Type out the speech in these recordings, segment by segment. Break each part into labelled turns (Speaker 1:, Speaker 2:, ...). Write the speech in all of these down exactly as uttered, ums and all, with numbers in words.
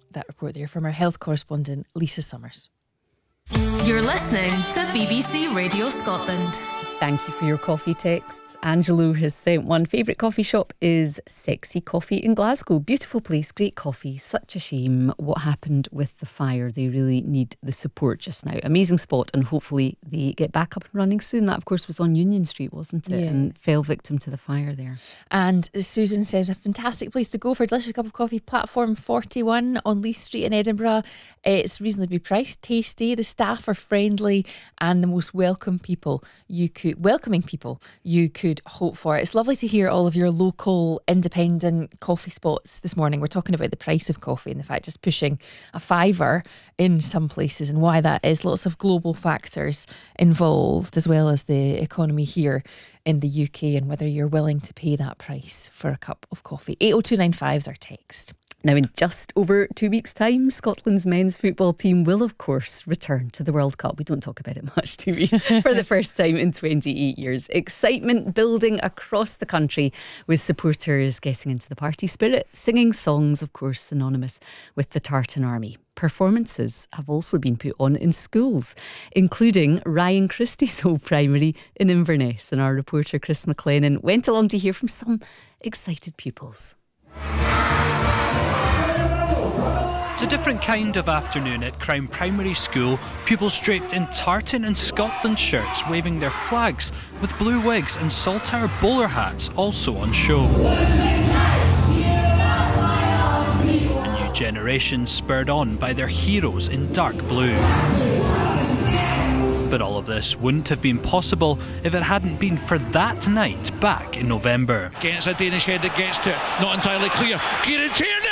Speaker 1: that report there from our health correspondent, Lisa Summers.
Speaker 2: You're listening to B B C Radio Scotland.
Speaker 3: Thank you for your coffee texts. Angelo has sent one. Favourite coffee shop is Sexy Coffee in Glasgow. Beautiful place, great coffee. Such a shame what happened with the fire. They really need the support just now. Amazing spot, and hopefully they get back up and running soon. That, of course, was on Union Street, wasn't it?
Speaker 1: Yeah.
Speaker 3: And fell victim to the fire there.
Speaker 1: And Susan says, a fantastic place to go for a delicious cup of coffee. Platform forty-one on Leith Street in Edinburgh. It's reasonably priced, tasty. The staff are friendly and the most welcome people you could welcoming people you could hope for. It's lovely to hear all of your local independent coffee spots this morning. We're talking about the price of coffee and the fact it's pushing a fiver in some places and why that is. Lots of global factors involved, as well as the economy here in the U K and whether you're willing to pay that price for a cup of coffee. eight oh two nine five is our text.
Speaker 3: Now, in just over two weeks' time, Scotland's men's football team will, of course, return to the World Cup. We don't talk about it much, do we? For the first time in twenty-eight years. Excitement building across the country, with supporters getting into the party spirit, singing songs, of course, synonymous with the Tartan Army. Performances have also been put on in schools, including Ryan Christie's Old Primary in Inverness. And our reporter, Chris McLennan, went along to hear from some excited pupils.
Speaker 4: It's a different kind of afternoon at Crown Primary School. Pupils draped in tartan and Scotland shirts waving their flags, with blue wigs and saltire bowler hats also on show. A new generation spurred on by their heroes in dark blue. But all of this wouldn't have been possible if it hadn't been for that night back in November.
Speaker 5: Gets a Danish head that gets to it, not entirely clear. Kieran Tierney!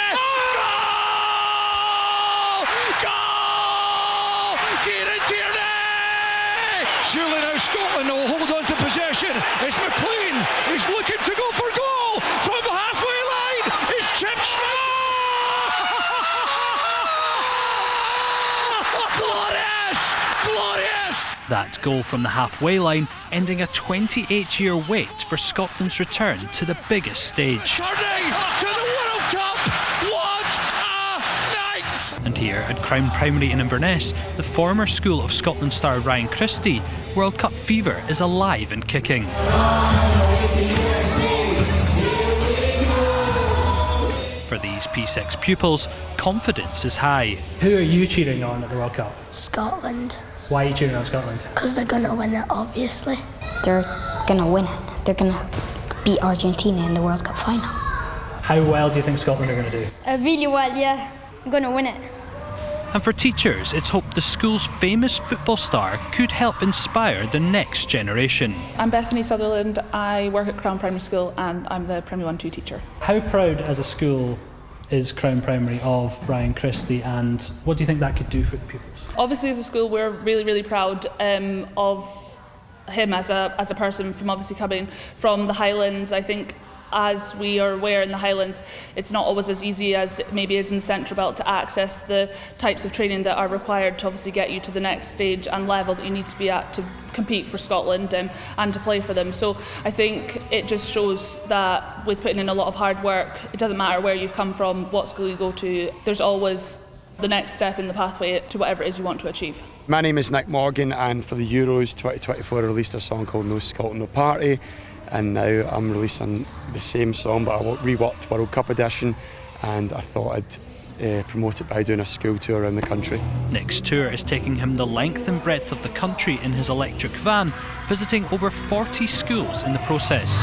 Speaker 5: Surely now Scotland will hold on to possession. It's McLean. He's looking to go for goal from the halfway line. It's chipped straight. Glorious! Glorious!
Speaker 4: That goal from the halfway line ending a twenty-eight year wait for Scotland's return to the biggest stage.
Speaker 5: Turning to the World Cup. What a night!
Speaker 4: And here at Crown Primary in Inverness, the former school of Scotland star Ryan Christie, World Cup fever is alive and kicking. For these P six pupils, confidence is high.
Speaker 6: Who are you cheering on at the World Cup?
Speaker 7: Scotland.
Speaker 6: Why are you cheering on Scotland?
Speaker 7: Because they're going to win it, obviously.
Speaker 8: They're going to win it. They're going to beat Argentina in the World Cup final.
Speaker 6: How well do you think Scotland are going to do?
Speaker 9: Uh, really well, yeah. I'm going to win it.
Speaker 4: And for teachers, it's hoped the school's famous football star could help inspire the next generation.
Speaker 10: I'm Bethany Sutherland. I work at Crown Primary School and I'm the Primary one two teacher.
Speaker 6: How proud as a school is Crown Primary of Ryan Christie, and what do you think that could do for the pupils?
Speaker 10: Obviously, as a school, we're really, really proud um, of him as a as a person, from obviously coming from the Highlands. I think, as we are aware, in the Highlands, it's not always as easy as it maybe is in the Central Belt to access the types of training that are required to obviously get you to the next stage and level that you need to be at to compete for Scotland um, and to play for them. So I think it just shows that with putting in a lot of hard work, it doesn't matter where you've come from, what school you go to, there's always the next step in the pathway to whatever it is you want to achieve.
Speaker 11: My name is Nick Morgan, and for the Euros twenty twenty-four I released a song called No Scotland No Party, and now I'm releasing the same song but a reworked World Cup edition, and I thought I'd uh, promote it by doing a school tour around the country.
Speaker 4: Next tour is taking him the length and breadth of the country in his electric van, visiting over forty schools in the process.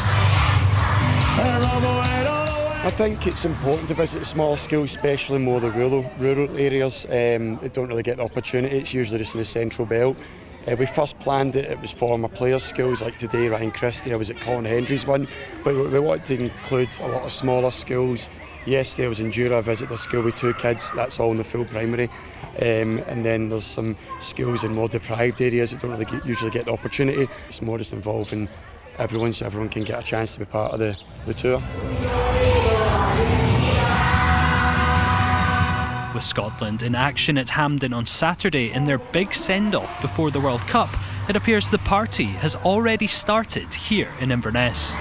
Speaker 11: I think it's important to visit small schools, especially more the rural rural areas. Um, they don't really get the opportunity. It's usually just in the Central Belt. Uh, we first planned it, it was former players' schools, like today Ryan Christie, I was at Colin Hendry's one, but we, we wanted to include a lot of smaller schools. Yesterday I was in Jura, I visited a school with two kids, that's all in the full primary, um, and then there's some schools in more deprived areas that don't really get, usually get the opportunity. It's more just involving everyone so everyone can get a chance to be part of the, the tour.
Speaker 4: With Scotland in action at Hampden on Saturday in their big send-off before the World Cup, it appears the party has already started here in Inverness.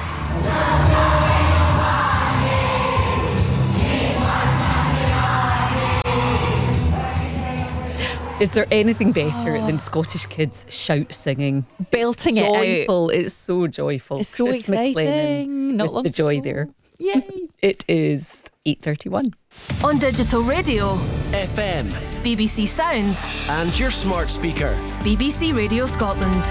Speaker 3: Is there anything better oh. than Scottish kids shout singing?
Speaker 1: Belting
Speaker 3: it's
Speaker 1: it
Speaker 3: joyful.
Speaker 1: out.
Speaker 3: It's so joyful.
Speaker 1: It's so
Speaker 3: Chris
Speaker 1: exciting. Not
Speaker 3: with
Speaker 1: long
Speaker 3: the joy
Speaker 1: ago.
Speaker 3: there.
Speaker 1: Yay.
Speaker 3: It is eight thirty-one.
Speaker 2: On digital radio,
Speaker 12: F M,
Speaker 2: B B C Sounds,
Speaker 12: and your smart speaker.
Speaker 2: B B C Radio Scotland.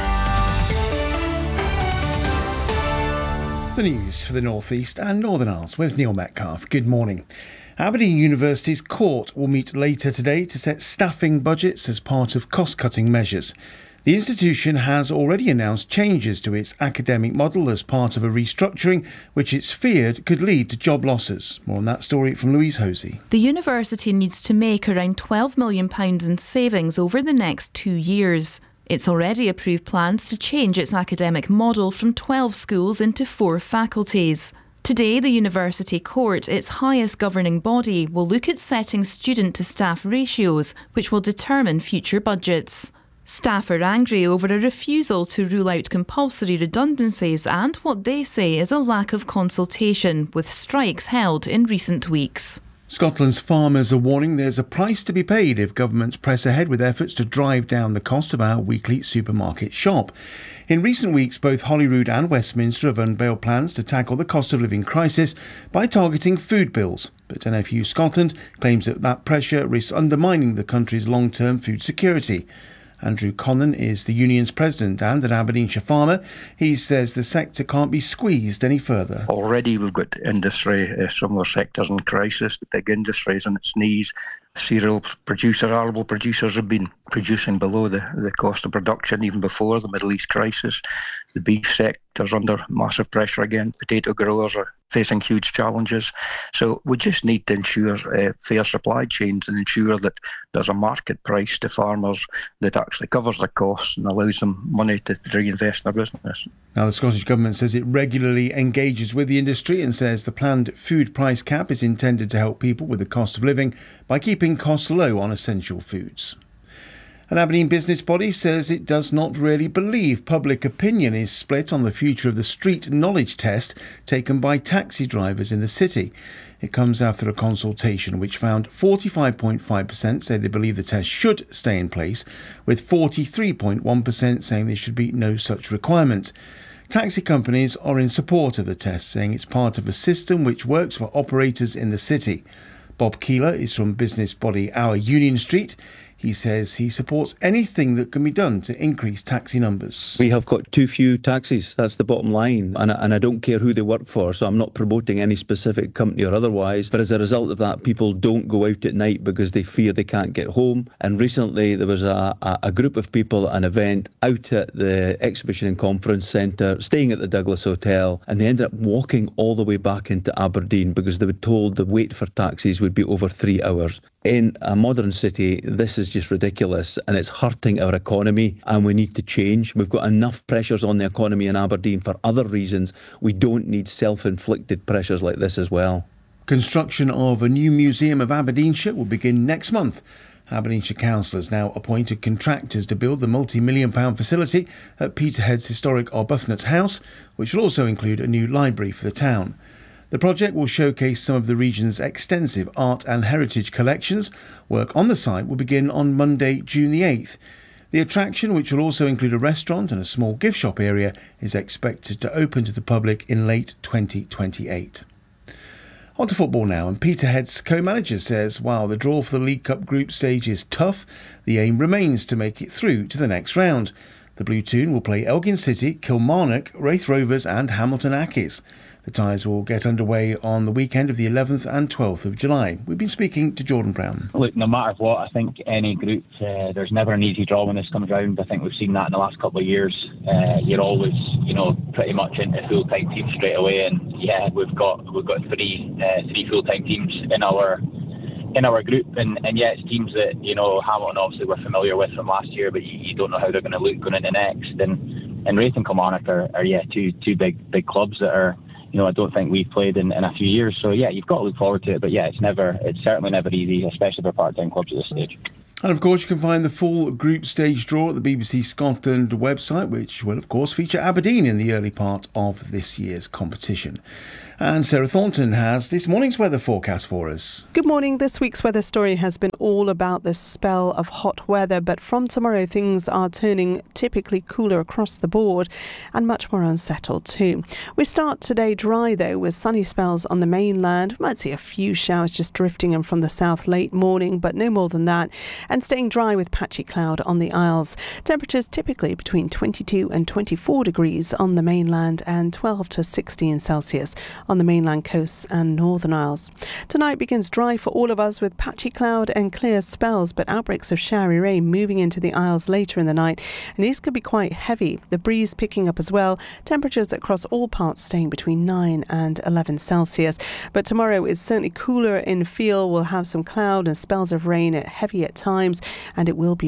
Speaker 13: The news for the North East and Northern Isles with Neil Metcalfe. Good morning. Aberdeen University's court will meet later today to set staffing budgets as part of cost-cutting measures. The institution has already announced changes to its academic model as part of a restructuring, which it's feared could lead to job losses. More on that story from Louise Hosey.
Speaker 14: The university needs to make around twelve million pounds in savings over the next two years. It's already approved plans to change its academic model from twelve schools into four faculties. Today, the University Court, its highest governing body, will look at setting student-to-staff ratios, which will determine future budgets. Staff are angry over a refusal to rule out compulsory redundancies and what they say is a lack of consultation, with strikes held in recent weeks.
Speaker 13: Scotland's farmers are warning there's a price to be paid if governments press ahead with efforts to drive down the cost of our weekly supermarket shop. In recent weeks, both Holyrood and Westminster have unveiled plans to tackle the cost of living crisis by targeting food bills. But N F U Scotland claims that that pressure risks undermining the country's long-term food security. Andrew Connon is the union's president and an Aberdeenshire farmer. He says the sector can't be squeezed any further.
Speaker 15: Already we've got industry, uh, some of our sectors in crisis. The big industry is on its knees. Cereal producers, arable producers have been producing below the, the cost of production even before the Middle East crisis. The beef sector's under massive pressure again. Potato growers are facing huge challenges. So we just need to ensure uh, fair supply chains and ensure that there's a market price to farmers that actually covers the costs and allows them money to reinvest in their business.
Speaker 13: Now, the Scottish Government says it regularly engages with the industry and says the planned food price cap is intended to help people with the cost of living by keeping costs low on essential foods. An Aberdeen business body says it does not really believe public opinion is split on the future of the street knowledge test taken by taxi drivers in the city. It comes after a consultation which found forty-five point five percent say they believe the test should stay in place, with forty-three point one percent saying there should be no such requirement. Taxi companies are in support of the test, saying it's part of a system which works for operators in the city. Bob Keeler is from business body Our Union Street. He says he supports anything that can be done to increase taxi numbers.
Speaker 16: We have got too few taxis, that's the bottom line, and, and I don't care who they work for, so I'm not promoting any specific company or otherwise, but as a result of that, people don't go out at night because they fear they can't get home. And recently there was a, a, a group of people at an event out at the Exhibition and Conference Centre, staying at the Douglas Hotel, and they ended up walking all the way back into Aberdeen because they were told the wait for taxis would be over three hours. In a modern city, this is just ridiculous and it's hurting our economy, and we need to change. We've got enough pressures on the economy in Aberdeen for other reasons. We don't need self-inflicted pressures like this as well.
Speaker 13: Construction of a new museum of Aberdeenshire will begin next month. Aberdeenshire Council has now appointed contractors to build the multi-million pound facility at Peterhead's historic Arbuthnot House, which will also include a new library for the town. The project will showcase some of the region's extensive art and heritage collections. Work on the site will begin on Monday, June the eighth. The attraction, which will also include a restaurant and a small gift shop area, is expected to open to the public in late twenty twenty-eight. On to football now, and Peterhead's co-manager says while the draw for the League Cup group stage is tough, the aim remains to make it through to the next round. The Blue Toon will play Elgin City, Kilmarnock, Wraith Rovers and Hamilton Accies. The ties will get underway on the weekend of the eleventh and twelfth of July. We've been speaking to Jordan Brown.
Speaker 17: Look, no matter what, I think any group, uh, there's never an easy draw when this comes round. I think we've seen that in the last couple of years. Uh, you're always, you know, pretty much into full-time teams straight away. And yeah, we've got we've got three uh, three full-time teams in our in our group, and, and yeah, it's teams that, you know, Hamilton obviously we're familiar with from last year, but you, you don't know how they're going to look going into next. And and Wraith and Kilmarnock are, are yeah two two big big clubs that are, you know, I don't think we've played in, in a few years. So, yeah, you've got to look forward to it. But, yeah, it's never, it's certainly never easy, especially for part-time clubs at this stage.
Speaker 13: And of course, you can find the full group stage draw at the B B C Scotland website, which will of course feature Aberdeen in the early part of this year's competition. And Sarah Thornton has this morning's weather forecast for us.
Speaker 18: Good morning. This week's weather story has been all about this spell of hot weather, but from tomorrow things are turning typically cooler across the board and much more unsettled too. We start today dry though, with sunny spells on the mainland. We might see a few showers just drifting in from the south late morning, but no more than that, and staying dry with patchy cloud on the Isles. Temperatures typically between twenty-two and twenty-four degrees on the mainland and twelve to sixteen Celsius on the mainland coasts and Northern Isles. Tonight begins dry for all of us with patchy cloud and clear spells, but outbreaks of showery rain moving into the Isles later in the night, and these could be quite heavy. The breeze picking up as well. Temperatures across all parts staying between nine and eleven Celsius. But tomorrow is certainly cooler in feel. We'll have some cloud and spells of rain, heavy at times, and it will be